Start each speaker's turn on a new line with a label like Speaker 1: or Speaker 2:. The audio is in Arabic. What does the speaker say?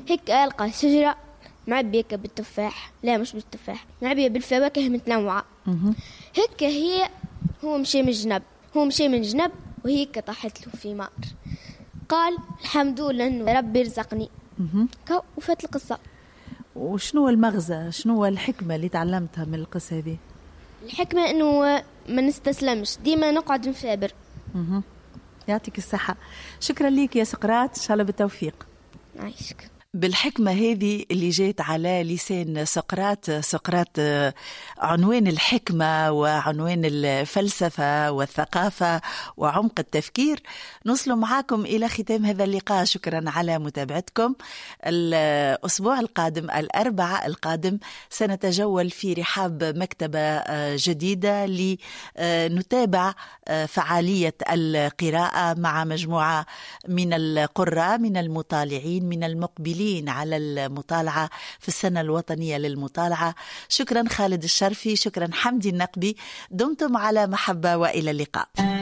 Speaker 1: هيك ألقى شجرة معبية بالتفاح، لا مش بالتفاح، معبية بالفواكه متنوعة. هيك هو مشي من جنب وهيك طاحت له في مار. قال الحمد لله إنه ربي رزقني. وفات القصة.
Speaker 2: وشنو المغزى، شنو الحكمة اللي تعلمتها من القصة هذه؟
Speaker 1: الحكمة إنه ما نستسلمش، ديما نقعد نثابر.
Speaker 2: يعطيك الصحة. شكرا ليك يا سقراط، إن شاء الله بالتوفيق.
Speaker 1: عايشك.
Speaker 2: بالحكمة هذه اللي جيت على لسان سقراط عنوان الحكمة وعنوان الفلسفة والثقافة وعمق التفكير، نوصل معاكم إلى ختام هذا اللقاء. شكرا على متابعتكم. الأسبوع القادم الأربعاء القادم سنتجول في رحاب مكتبة جديدة لنتابع فعالية القراءة مع مجموعة من القراء، من المطالعين، من المقبلين على المطالعة في السنة الوطنية للمطالعة. شكرا خالد الشرفي، شكرا حمدي النقبي، دمتم على محبة وإلى اللقاء.